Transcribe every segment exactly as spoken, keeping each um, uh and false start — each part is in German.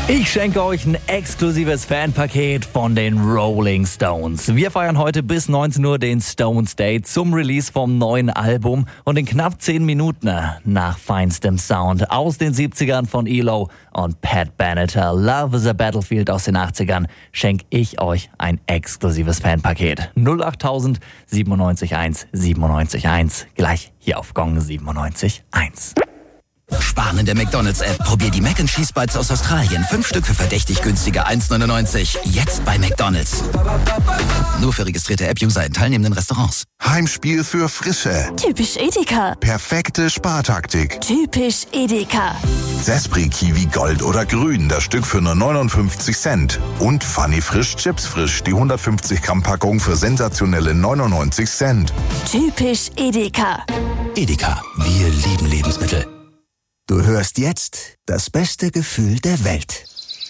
Ich schenke euch ein exklusives Fanpaket von den Rolling Stones. Wir feiern heute bis neunzehn Uhr den Stones Day zum Release vom neuen Album und in knapp zehn Minuten nach feinstem Sound aus den siebzigern von E L O und Pat Benatar, Love is a Battlefield aus den achtzigern, schenke ich euch ein exklusives Fanpaket. null acht null null neun sieben eins sieben neun eins, gleich hier auf Gong siebenundneunzig Komma eins. Sparen in der McDonalds-App. Probier die Mac and Cheese Bites aus Australien. Fünf Stück für verdächtig günstiger eins neunundneunzig. Jetzt bei McDonalds. Nur für registrierte App-User in teilnehmenden Restaurants. Heimspiel für Frische. Typisch Edeka. Perfekte Spartaktik. Typisch Edeka. Zespri Kiwi Gold oder Grün, das Stück für nur neunundfünfzig Cent. Und Funny Frisch Chips Frisch, die hundertfünfzig Gramm Packung für sensationelle neunundneunzig Cent. Typisch Edeka. Edeka, wir lieben Lebensmittel. Du hörst jetzt das beste Gefühl der Welt.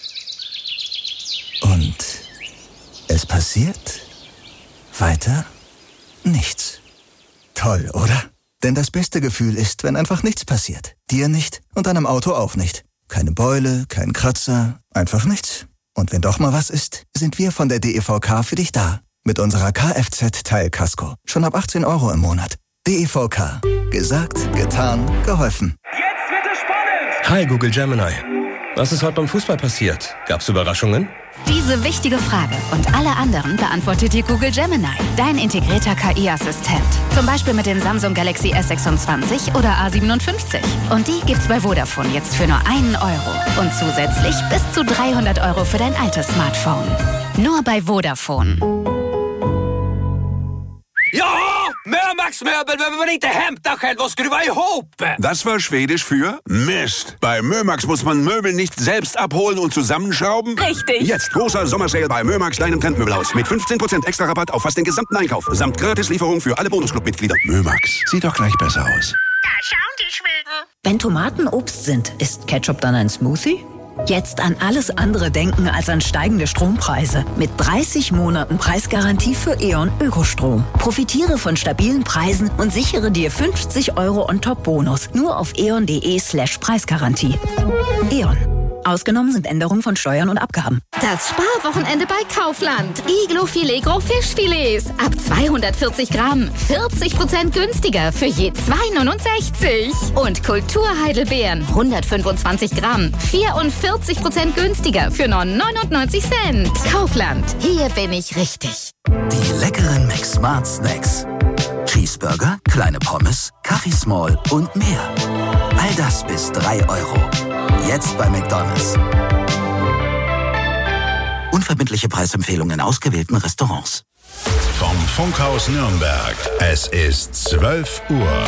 Und es passiert weiter nichts. Toll, oder? Denn das beste Gefühl ist, wenn einfach nichts passiert. Dir nicht und deinem Auto auch nicht. Keine Beule, kein Kratzer, einfach nichts. Und wenn doch mal was ist, sind wir von der D E V K für dich da. Mit unserer Kfz-Teilkasko. Schon ab achtzehn Euro im Monat. D E V K. Gesagt, getan, geholfen. Hi Google Gemini. Was ist heute beim Fußball passiert? Gab's Überraschungen? Diese wichtige Frage und alle anderen beantwortet dir Google Gemini, dein integrierter K I-Assistent. Zum Beispiel mit dem Samsung Galaxy S sechsundzwanzig oder A siebenundfünfzig. Und die gibt's bei Vodafone jetzt für nur einen Euro. Und zusätzlich bis zu dreihundert Euro für dein altes Smartphone. Nur bei Vodafone. Ja! Mömax-Möbel behöver man inte hämta själv och skruva ihop. Das war Schwedisch für Mist. Bei Mömax muss man Möbel nicht selbst abholen und zusammenschrauben. Richtig. Jetzt großer Sommersale bei Mömax, deinem Trendmöbelhaus. Mit fünfzehn Prozent extra Rabatt auf fast den gesamten Einkauf. Samt Gratislieferung für alle Bonusclub-Mitglieder. Mömax, sieht doch gleich besser aus. Da schauen die Schweden. Wenn Tomaten Obst sind, ist Ketchup dann ein Smoothie? Jetzt an alles andere denken als an steigende Strompreise. Mit dreißig Monaten Preisgarantie für E.ON Ökostrom. Profitiere von stabilen Preisen und sichere dir fünfzig Euro on-top-Bonus. Nur auf eon.de slash Preisgarantie. E.ON. Ausgenommen sind Änderungen von Steuern und Abgaben. Das Sparwochenende bei Kaufland. Iglo-Filet Gros Fischfilets. Ab zweihundertvierzig Gramm. vierzig Prozent günstiger für je zwei neunundsechzig. Und Kulturheidelbeeren. hundertfünfundzwanzig Gramm. vierundvierzig Prozent günstiger für nur neunundneunzig Cent. Kaufland. Hier bin ich richtig. Die leckeren McSmart Snacks. Cheeseburger, kleine Pommes, Kaffee Small und mehr. All das bis drei Euro. Jetzt bei McDonald's. Unverbindliche Preisempfehlungen in ausgewählten Restaurants. Vom Funkhaus Nürnberg. Es ist zwölf Uhr.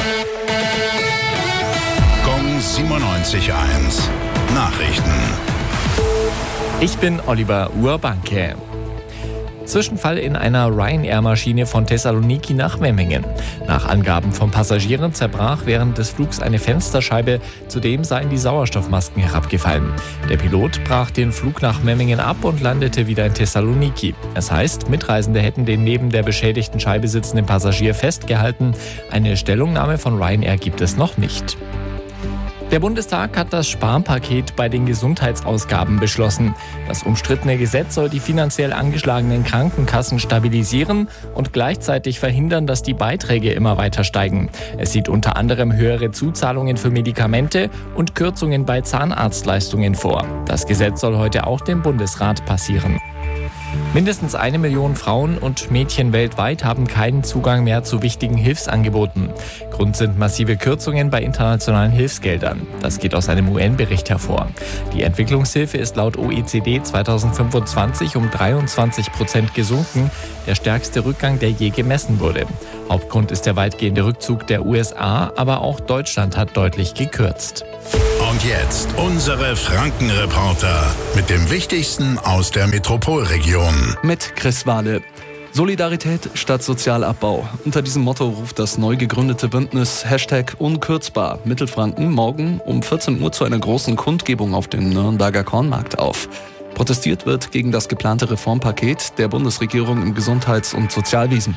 Gong siebenundneunzig Komma eins. Nachrichten. Ich bin Oliver Urbanke. Zwischenfall in einer Ryanair-Maschine von Thessaloniki nach Memmingen. Nach Angaben von Passagieren zerbrach während des Flugs eine Fensterscheibe, zudem seien die Sauerstoffmasken herabgefallen. Der Pilot brach den Flug nach Memmingen ab und landete wieder in Thessaloniki. Es heißt, Mitreisende hätten den neben der beschädigten Scheibe sitzenden Passagier festgehalten. Eine Stellungnahme von Ryanair gibt es noch nicht. Der Bundestag hat das Sparpaket bei den Gesundheitsausgaben beschlossen. Das umstrittene Gesetz soll die finanziell angeschlagenen Krankenkassen stabilisieren und gleichzeitig verhindern, dass die Beiträge immer weiter steigen. Es sieht unter anderem höhere Zuzahlungen für Medikamente und Kürzungen bei Zahnarztleistungen vor. Das Gesetz soll heute auch dem Bundesrat passieren. Mindestens eine Million Frauen und Mädchen weltweit haben keinen Zugang mehr zu wichtigen Hilfsangeboten. Grund sind massive Kürzungen bei internationalen Hilfsgeldern. Das geht aus einem U N-Bericht hervor. Die Entwicklungshilfe ist laut O E C D zweitausendfünfundzwanzig um dreiundzwanzig Prozent gesunken, der stärkste Rückgang, der je gemessen wurde. Hauptgrund ist der weitgehende Rückzug der U S A, aber auch Deutschland hat deutlich gekürzt. Und jetzt unsere Frankenreporter mit dem Wichtigsten aus der Metropolregion. Mit Chris Wahle. Solidarität statt Sozialabbau. Unter diesem Motto ruft das neu gegründete Bündnis Hashtag Unkürzbar Mittelfranken morgen um vierzehn Uhr zu einer großen Kundgebung auf dem Nürnberger Kornmarkt auf. Protestiert wird gegen das geplante Reformpaket der Bundesregierung im Gesundheits- und Sozialwesen.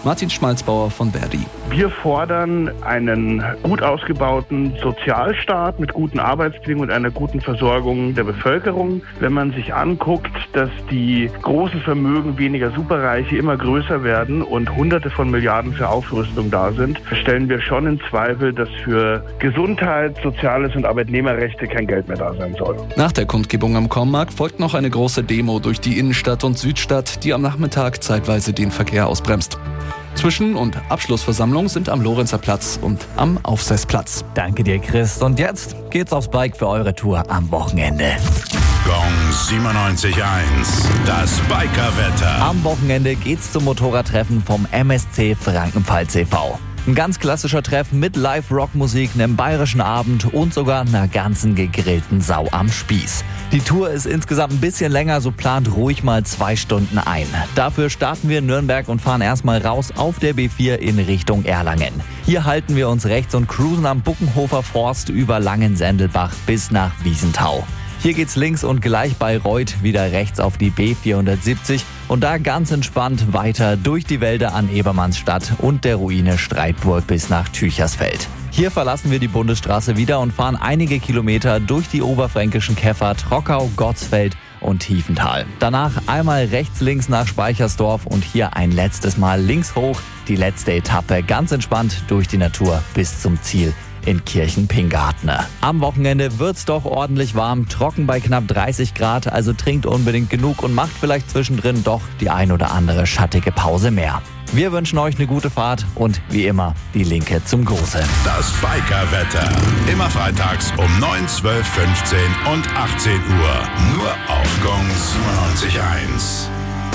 Martin Schmalzbauer von Verdi. Wir fordern einen gut ausgebauten Sozialstaat mit guten Arbeitsbedingungen und einer guten Versorgung der Bevölkerung. Wenn man sich anguckt, dass die großen Vermögen weniger Superreiche immer größer werden und Hunderte von Milliarden für Aufrüstung da sind, stellen wir schon in Zweifel, dass für Gesundheit, Soziales und Arbeitnehmerrechte kein Geld mehr da sein soll. Nach der Kundgebung am Kornmarkt folgt noch eine große Demo durch die Innenstadt und Südstadt, die am Nachmittag zeitweise den Verkehr ausbremst. Zwischen- und Abschlussversammlung sind am Lorenzer Platz und am Aufsessplatz. Danke dir, Chris. Und jetzt geht's aufs Bike für eure Tour am Wochenende. Gong siebenundneunzig Komma eins, das Bikerwetter. Am Wochenende geht's zum Motorradtreffen vom M S C Frankenpfalz e V Ein ganz klassischer Treff mit Live-Rock-Musik, einem bayerischen Abend und sogar einer ganzen gegrillten Sau am Spieß. Die Tour ist insgesamt ein bisschen länger, so plant ruhig mal zwei Stunden ein. Dafür starten wir in Nürnberg und fahren erstmal raus auf der B vier in Richtung Erlangen. Hier halten wir uns rechts und cruisen am Buckenhofer Forst über Langensendelbach bis nach Wiesenthau. Hier geht's links und gleich bei Reuth wieder rechts auf die B vierhundertsiebzig und da ganz entspannt weiter durch die Wälder an Ebermannsstadt und der Ruine Streitburg bis nach Tüchersfeld. Hier verlassen wir die Bundesstraße wieder und fahren einige Kilometer durch die oberfränkischen Käfer Trockau, Gottsfeld und Tiefental. Danach einmal rechts links nach Speichersdorf und hier ein letztes Mal links hoch, die letzte Etappe ganz entspannt durch die Natur bis zum Ziel in Kirchen-Pingartner. Am Wochenende wird's doch ordentlich warm, trocken bei knapp dreißig Grad, also trinkt unbedingt genug und macht vielleicht zwischendrin doch die ein oder andere schattige Pause mehr. Wir wünschen euch eine gute Fahrt und wie immer die Linke zum Gruße. Das Bikerwetter. Immer freitags um neun, zwölf, fünfzehn und achtzehn Uhr. Nur auf Gong siebenundneunzig Komma eins.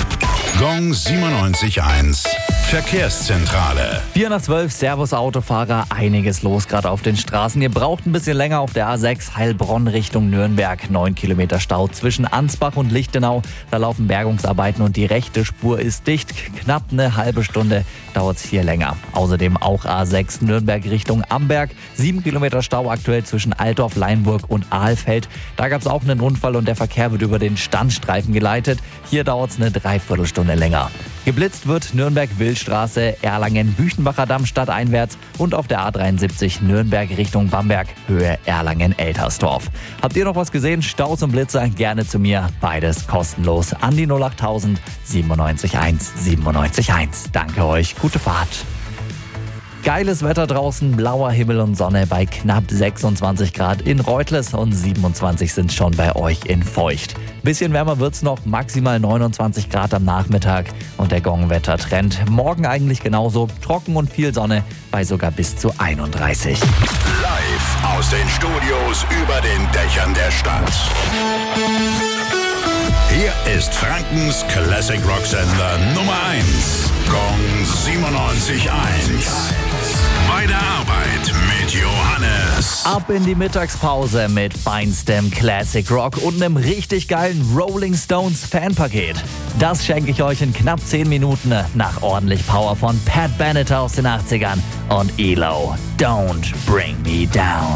Gong siebenundneunzig Komma eins. Verkehrszentrale. vier nach zwölf, Servus Autofahrer, einiges los gerade auf den Straßen. Ihr braucht ein bisschen länger auf der A sechs Heilbronn Richtung Nürnberg. neun Kilometer Stau zwischen Ansbach und Lichtenau. Da laufen Bergungsarbeiten und die rechte Spur ist dicht. Knapp eine halbe Stunde dauert es hier länger. Außerdem auch A sechs Nürnberg Richtung Amberg. sieben Kilometer Stau aktuell zwischen Altdorf, Leinburg und Ahlfeld. Da gab es auch einen Unfall und der Verkehr wird über den Standstreifen geleitet. Hier dauert es eine Dreiviertelstunde länger. Geblitzt wird Nürnberg-Wildstraße, Erlangen-Büchenbacher Damm stadteinwärts und auf der A dreiundsiebzig Nürnberg Richtung Bamberg, Höhe Erlangen-Eltersdorf. Habt ihr noch was gesehen? Staus und Blitzer? Gerne zu mir. Beides kostenlos an die null achttausend siebenundneunzig eins siebenundneunzig eins. Danke euch, gute Fahrt. Geiles Wetter draußen, blauer Himmel und Sonne bei knapp sechsundzwanzig Grad in Reutlers und siebenundzwanzig sind schon bei euch in Feucht. Bisschen wärmer wird's noch, maximal neunundzwanzig Grad am Nachmittag und der Gong-Wetter-Trend. Morgen eigentlich genauso, trocken und viel Sonne bei sogar bis zu einunddreißig. Live aus den Studios über den Dächern der Stadt. Hier ist Frankens Classic Rock Sender Nummer eins. Gong siebenundneunzig Komma eins. Bei der Arbeit mit Johannes. Ab in die Mittagspause mit feinstem Classic Rock und einem richtig geilen Rolling Stones Fanpaket. Das schenke ich euch in knapp zehn Minuten nach ordentlich Power von Pat Benatar aus den achtzigern und E L O. Don't Bring Me Down.